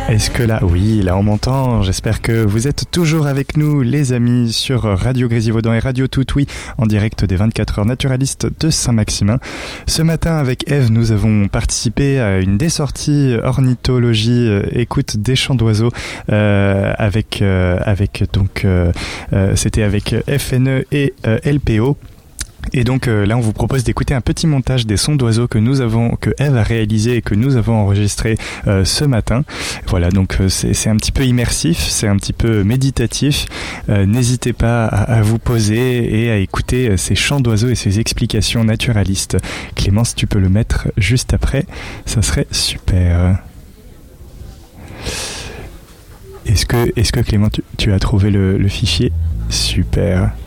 Est-ce que là, oui, là on m'entend. J'espère que vous êtes toujours avec nous, les amis, sur Radio Grésivaudan et Radio Tout-Oui, en direct des 24 heures naturalistes de Saint-Maximin. Ce matin, avec Eve, nous avons participé à une des sorties ornithologie, écoute des chants d'oiseaux, c'était avec FNE et LPO. Et donc là, on vous propose d'écouter un petit montage des sons d'oiseaux que Eve a réalisé et que nous avons enregistré ce matin. Voilà, donc c'est un petit peu immersif, c'est un petit peu méditatif. N'hésitez pas à vous poser et à écouter ces chants d'oiseaux et ces explications naturalistes. Clémence, tu peux le mettre juste après, ça serait super. Est-ce que Clément, tu as trouvé le fichier ? Super.